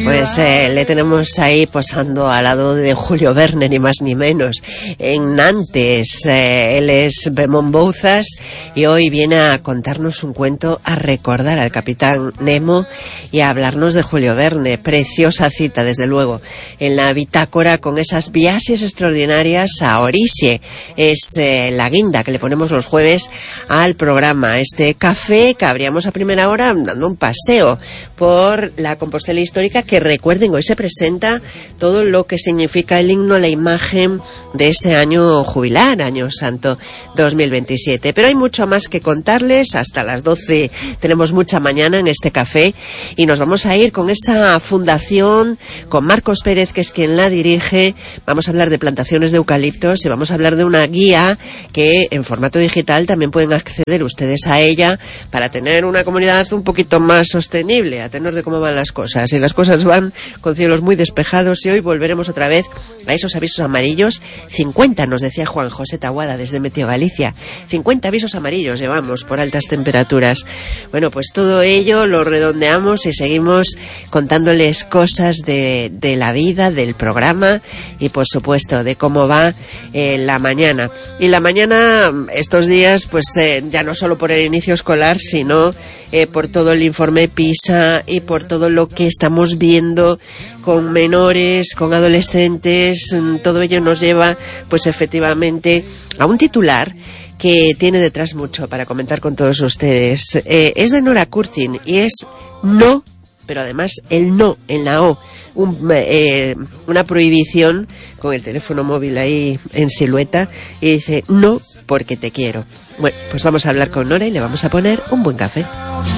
Pues le tenemos ahí posando al lado de Julio Verne, ni más ni menos, en Nantes. Él es Bemón Bouzas y hoy viene a contarnos un cuento, a recordar al Capitán Nemo y a hablarnos de Julio Verne. Preciosa cita, desde luego, en la bitácora, con esas viajes extraordinarias a Orixe. Es la guinda que le ponemos los jueves al programa. Este café que abríamos a primera hora dando un paseo por la Compostela histórica, que recuerden, hoy se presenta todo lo que significa el himno, la imagen de ese año jubilar, Año Santo 2027. Pero hay mucho más que contarles. Hasta las 12 tenemos mucha mañana en este café y nos vamos a ir con esa fundación, con Marcos Pérez, que es quien la dirige. Vamos a hablar de plantaciones de eucaliptos y vamos a hablar de una guía que en formato digital también pueden acceder ustedes a ella para tener una comunidad un poquito más sostenible, a tenor de cómo van las cosas. Y las cosas van con cielos muy despejados y hoy volveremos otra vez a esos avisos amarillos. 50 nos decía Juan José Taguada desde Meteo Galicia. 50 avisos amarillos llevamos por altas temperaturas. Bueno, pues todo ello lo redondeamos y seguimos contándoles cosas de la vida, del programa y por supuesto de cómo va la mañana. Y la mañana estos días, pues ya no solo por el inicio escolar, sino por todo el informe PISA y por todo lo que estamos viendo con menores, con adolescentes. Todo ello nos lleva pues efectivamente a un titular que tiene detrás mucho para comentar con todos ustedes. Es de Nora Curtin y es no, pero además el no en la O, una prohibición con el teléfono móvil ahí en silueta, y dice no porque te quiero. Bueno, pues vamos a hablar con Nora y le vamos a poner un buen café.